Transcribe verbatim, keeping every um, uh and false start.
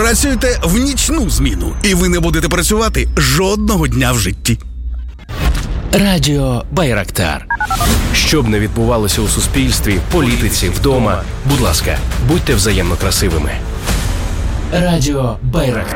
Працюйте в нічну зміну, і ви не будете працювати жодного дня в житті. Радіо Байрактар. Що б не відбувалося у суспільстві, політиці, вдома, будь ласка, будьте взаємно красивими. Радіо Байрактар.